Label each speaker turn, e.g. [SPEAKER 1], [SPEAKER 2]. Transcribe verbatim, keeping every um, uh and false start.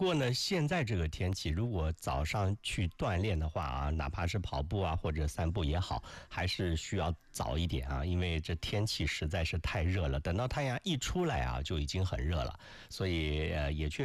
[SPEAKER 1] 过呢，现在这个天气，如果早上去锻炼的话啊，哪怕是跑步啊或者散步也好，还是需要早一点啊，因为这天气实在是太热了。等到太阳一出来啊，就已经很热了，所以呃也确实